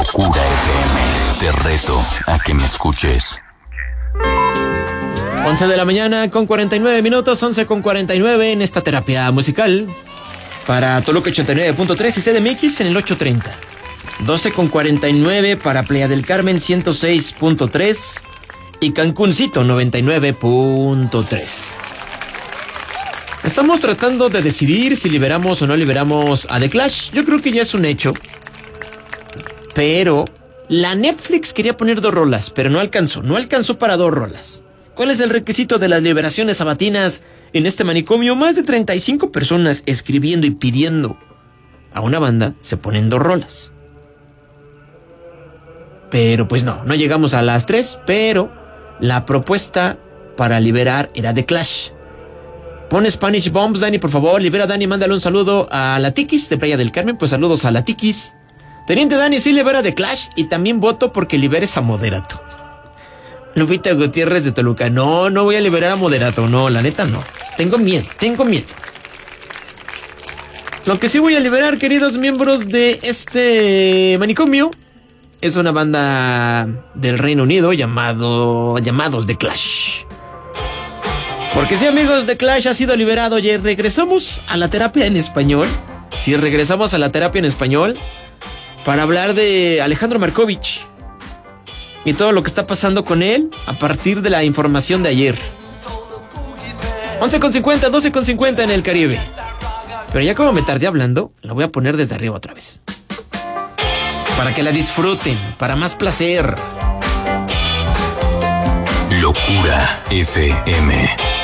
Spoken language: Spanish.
Locura FM. Te reto a que me escuches. 11 de la mañana con 49 minutos, 11 con 49 en esta terapia musical. Para Toluca 89.3 y CDMX en el 830. 12 con 49 para Playa del Carmen 106.3 y Cancuncito 99.3. Estamos tratando de decidir si liberamos o no liberamos a The Clash. Yo creo que ya es un hecho. Pero la Netflix quería poner 2 rolas, pero no alcanzó para 2 rolas. ¿Cuál es el requisito de las liberaciones sabatinas en este manicomio? Más de 35 personas escribiendo y pidiendo a una banda, se ponen 2 rolas. Pero pues no llegamos a las 3, pero la propuesta para liberar era The Clash. Pon Spanish Bombs, Dani, por favor, libera a Dani, mándale un saludo a la Tikis de Playa del Carmen, pues saludos a la Tikis. Teniente Dani, sí libera The Clash y también voto porque liberes a Moderato. Lupita Gutiérrez de Toluca, no voy a liberar a Moderato, no, la neta no. Tengo miedo. Lo que sí voy a liberar, queridos miembros de este manicomio, es una banda del Reino Unido llamados The Clash. Porque sí, amigos, The Clash ha sido liberado y regresamos a la terapia en español. Sí, regresamos a la terapia en español para hablar de Alejandro Markovich y todo lo que está pasando con él a partir de la información de ayer. 11:50, 12:50 en el Caribe. Pero ya como me tardé hablando, la voy a poner desde arriba otra vez. Para que la disfruten, para más placer. Locura FM.